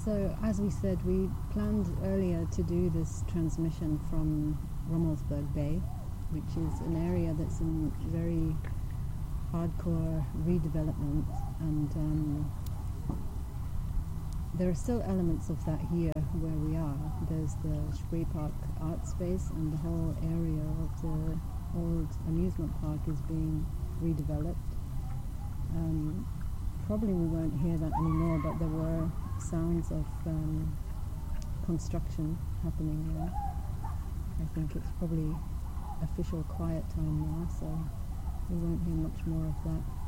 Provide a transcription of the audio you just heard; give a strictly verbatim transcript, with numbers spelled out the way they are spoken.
So, as we said, we planned earlier to do this transmission from Rummelsburg Bay, which is an area that's in very hardcore redevelopment, and um, there are still elements of that here where we are. There's the Spree Park art space, and the whole area of the old amusement park is being redeveloped. Um, probably we won't hear that anymore, but there were sounds of um, construction happening there. I think it's probably official quiet time now, so we won't hear much more of that.